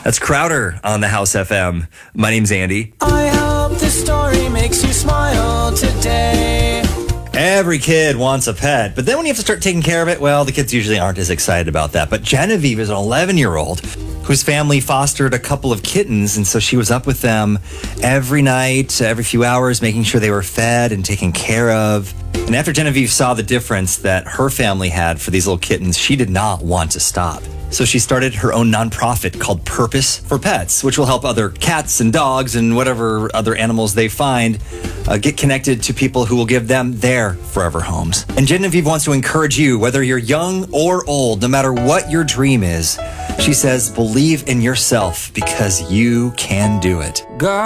That's Crowder on the House FM. My name's Andy. I hope this story makes you smile today. Every kid wants a pet, but then when you have to start taking care of it, well, the kids usually aren't as excited about that. But Genevieve is an 11-year-old whose family fostered a couple of kittens, and so she was up with them every night, every few hours, making sure they were fed and taken care of. And after Genevieve saw the difference that her family had for these little kittens, she did not want to stop. So she started her own nonprofit called Purpose for Pets, which will help other cats and dogs and whatever other animals they find get connected to people who will give them their forever homes. And Genevieve wants to encourage you, whether you're young or old, no matter what your dream is. She says, believe in yourself because you can do it. God.